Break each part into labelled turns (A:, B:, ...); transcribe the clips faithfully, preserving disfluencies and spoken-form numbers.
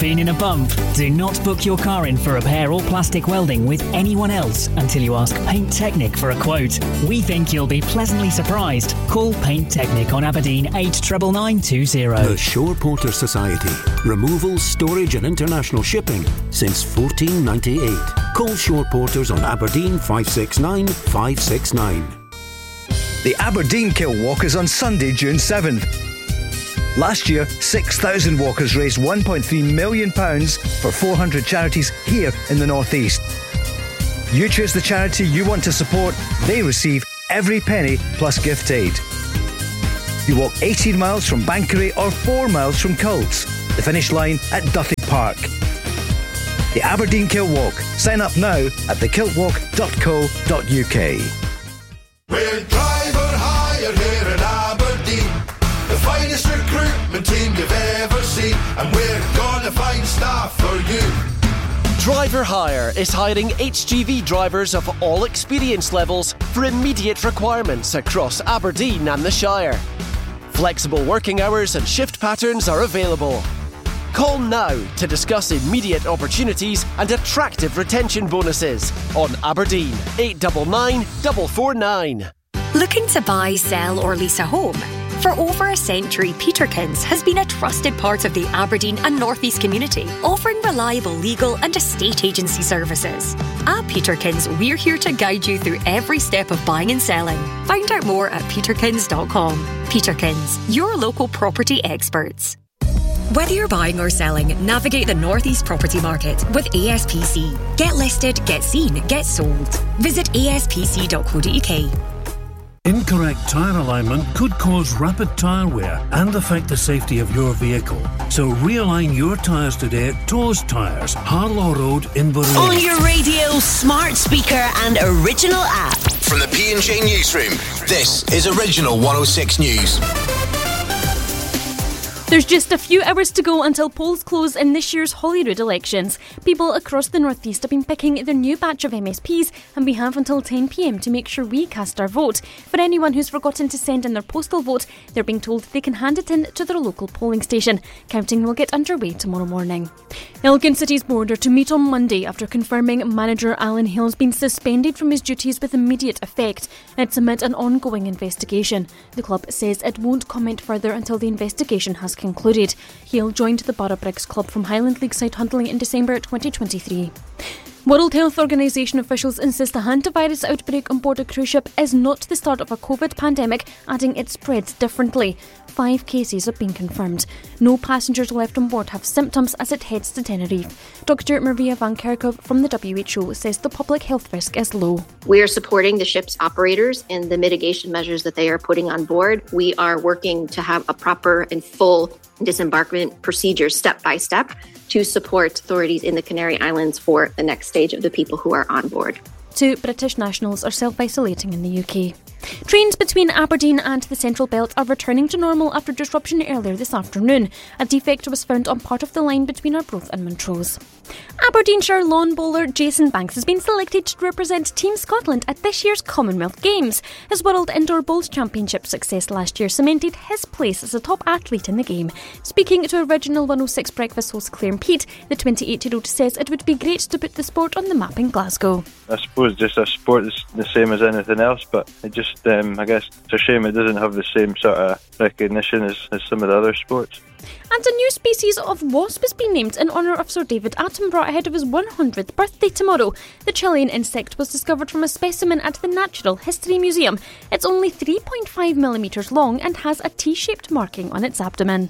A: been in a bump? Do not book your car in for repair or plastic welding with anyone else until you ask Paint Technic for a quote. We think you'll be pleasantly surprised. Call Paint Technic on Aberdeen eight nine nine two zero.
B: The Shore Porter Society. Removal, storage and international shipping since fourteen ninety-eight. Call Shore Porters on Aberdeen five six nine five six nine.
C: The Aberdeen Kilt Walk is on Sunday, June seventh. Last year, six thousand walkers raised one point three million pounds for four hundred charities here in the North East. You choose the charity you want to support, they receive every penny plus gift aid. You walk eighteen miles from Bankery or four miles from Cults. The finish line at Duthie Park. The Aberdeen Kilt Walk. Sign up now at the kilt walk dot co dot u k.
D: We're Driver Hire here in Aberdeen, the finest recruitment team you've ever seen, and we're gonna find staff for you.
E: Driver Hire is hiring H G V drivers of all experience levels for immediate requirements across Aberdeen and the Shire. Flexible working hours and shift patterns are available. Call now to discuss immediate opportunities and attractive retention bonuses on Aberdeen eight nine nine four four nine.
F: Looking to buy, sell or lease a home? For over a century, Peterkins has been a trusted part of the Aberdeen and North East community, offering reliable legal and estate agency services. At Peterkins, we're here to guide you through every step of buying and selling. Find out more at peterkins dot com. Peterkins, your local property experts. Whether you're buying or selling, navigate the North East property market with A S P C. Get listed, get seen, get sold. Visit a s p c dot co dot u k.
G: Incorrect tyre alignment could cause rapid tyre wear and affect the safety of your vehicle. So realign your tyres today at Toes Tyres, Harlaw Road, Inverary.
H: On your radio, smart speaker and original app.
I: From the P and J Newsroom, this is Original one oh six News.
J: There's just a few hours to go until polls close in this year's Holyrood elections. People across the North East have been picking their new batch of M S Ps, and we have until ten p m to make sure we cast our vote. For anyone who's forgotten to send in their postal vote, they're being told they can hand it in to their local polling station. Counting will get underway tomorrow morning. Elgin City's board are to meet on Monday after confirming manager Alan Hill's been suspended from his duties with immediate effect. It's amid an ongoing investigation. The club says it won't comment further until the investigation has concluded. Hale joined the Boroughbriggs club from Highland League side Huntly in December twenty twenty-three. World Health Organisation officials insist a hantavirus outbreak on board a cruise ship is not the start of a COVID pandemic, adding it spreads differently. Five cases have been confirmed. No passengers left on board have symptoms as it heads to Tenerife. Doctor Maria Van Kerkhove from the W H O says the public health risk is low.
K: We are supporting the ship's operators in the mitigation measures that they are putting on board. We are working to have a proper and full disembarkment procedure step by step to support authorities in the Canary Islands for the next stage of the people who are on board.
J: Two British nationals are self-isolating in the U K. Trains between Aberdeen and the Central Belt are returning to normal after disruption earlier this afternoon. A defect was found on part of the line between Arbroath and Montrose. Aberdeenshire lawn bowler Jason Banks has been selected to represent Team Scotland at this year's Commonwealth Games. His World Indoor Bowls Championship success last year cemented his place as a top athlete in the game. Speaking to Original one oh six Breakfast host Claire Pete, the twenty-eight-year-old says it would be great to put the sport on the map in Glasgow.
L: I suppose just a sport is the same as anything else, but it just, um, I guess it's a shame it doesn't have the same sort of recognition as, as some of the other sports.
J: And a new species of wasp has been named in honour of Sir David Attenborough ahead of his one hundredth birthday tomorrow. The Chilean insect was discovered from a specimen at the Natural History Museum. It's only three point five millimetres long and has a T-shaped marking on its abdomen.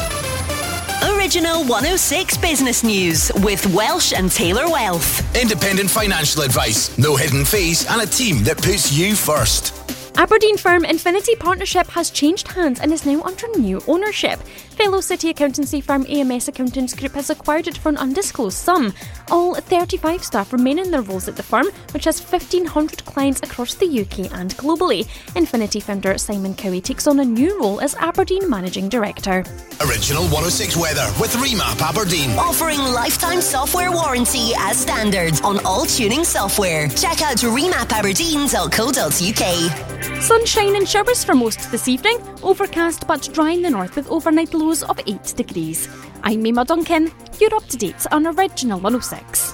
H: Original one oh six Business News with Welsh and Taylor Wealth.
I: Independent financial advice, no hidden fees, and a team that puts you first.
J: Aberdeen firm Infinity Partnership has changed hands and is now under new ownership. Fellow city accountancy firm A M S Accountants Group has acquired it for an undisclosed sum. All thirty-five staff remain in their roles at the firm, which has fifteen hundred clients across the U K and globally. Infinity founder Simon Cowie takes on a new role as Aberdeen Managing Director.
I: Original one oh six Weather with Remap Aberdeen.
H: Offering lifetime software warranty as standard on all tuning software. Check out remap aberdeen dot co dot u k.
J: Sunshine and showers for most this evening. Overcast but dry in the north with overnight lows of eight degrees. I'm Mima Duncan. You're up to date on Original one oh six.